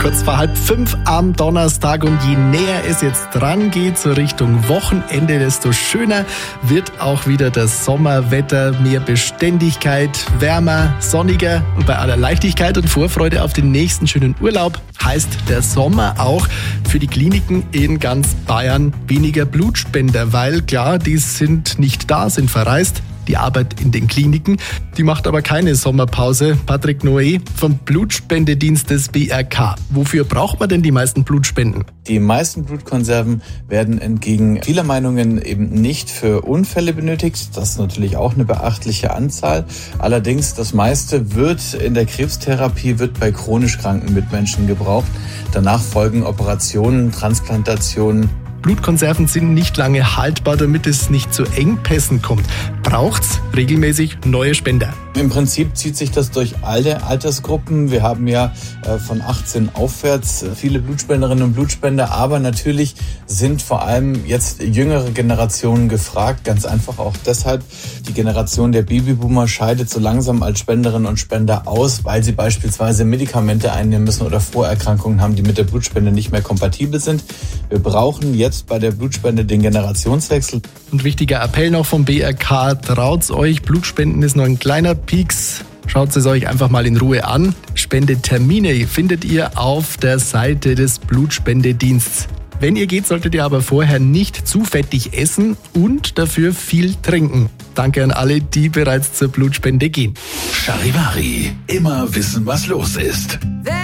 kurz vor 4:30 am Donnerstag. Und je näher es jetzt dran geht, so Richtung Wochenende, desto schöner wird auch wieder das Sommerwetter. Mehr Beständigkeit, wärmer, sonniger und bei aller Leichtigkeit und Vorfreude auf den nächsten schönen Urlaub heißt der Sommer auch für die Kliniken in ganz Bayern weniger Blutspender, weil klar, die sind nicht da, sind verreist. Die Arbeit in den Kliniken, die macht aber keine Sommerpause. Patrick Noé vom Blutspendedienst des BRK. Wofür braucht man denn die meisten Blutspenden? Die meisten Blutkonserven werden entgegen vieler Meinungen eben nicht für Unfälle benötigt. Das ist natürlich auch eine beachtliche Anzahl. Allerdings das meiste wird in der Krebstherapie, wird bei chronisch kranken Mitmenschen gebraucht. Danach folgen Operationen, Transplantationen. Blutkonserven sind nicht lange haltbar, damit es nicht zu Engpässen kommt. Braucht's regelmäßig neue Spender? Im Prinzip zieht sich das durch alle Altersgruppen. Wir haben ja von 18 aufwärts viele Blutspenderinnen und Blutspender, aber natürlich sind vor allem jetzt jüngere Generationen gefragt. Ganz einfach auch deshalb, die Generation der Babyboomer scheidet so langsam als Spenderinnen und Spender aus, weil sie beispielsweise Medikamente einnehmen müssen oder Vorerkrankungen haben, die mit der Blutspende nicht mehr kompatibel sind. Wir brauchen jetzt bei der Blutspende den Generationswechsel. Und wichtiger Appell noch vom BRK, traut's euch, Blutspenden ist nur ein kleiner Pieks. Schaut es euch einfach mal in Ruhe an. Spendetermine findet ihr auf der Seite des Blutspendedienstes. Wenn ihr geht, solltet ihr aber vorher nicht zu fettig essen und dafür viel trinken. Danke an alle, die bereits zur Blutspende gehen. Charivari, immer wissen, was los ist.